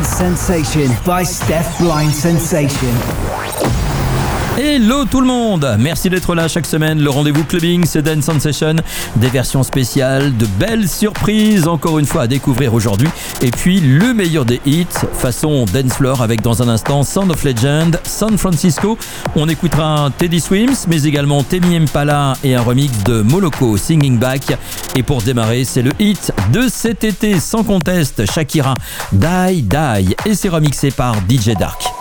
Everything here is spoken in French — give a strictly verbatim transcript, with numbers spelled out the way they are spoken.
Sensation by Steph Blind Sensation. Hello tout le monde, merci d'être là chaque semaine. Le rendez-vous clubbing, c'est Dance Sensation, des versions spéciales, de belles surprises encore une fois à découvrir aujourd'hui. Et puis le meilleur des hits, façon dance floor, avec dans un instant Sound of Legend, San Francisco. On écoutera Teddy Swims, mais également Temi Impala et un remix de Moloko, Singing Back. Et pour démarrer, c'est le hit de cet été sans conteste, Shakira, Die Die, et c'est remixé par D J Dark.